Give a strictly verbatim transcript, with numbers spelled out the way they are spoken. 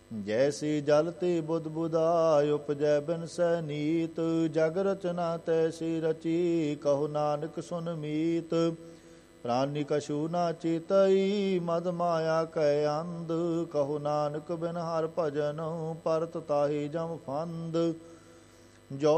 ਜੈਸੀ ਜਲ ਤੇ ਬੁੱਧ ਬੁਧਾਇ ਉਪਜੈ ਬਿਨ ਸੈ ਨੀਤ। ਜਗ ਰਚਨਾ ਤੈਸੀ ਰਚੀ ਕਹੋ ਨਾਨਕ ਸੁਨ ਮੀਤ। ਪ੍ਰਾਨੀ ਕਛੂ ਨਾ ਚੇਤਈ ਮਦ ਮਾਇਆ ਕੈ ਅੰਧ। ਕਹੋ ਨਾਨਕ ਬਿਨ ਹਰਿ ਭਜਨ ਪਰਤ ਤਾਹੀ ਜਮ ਫੰਦ। ਜੋ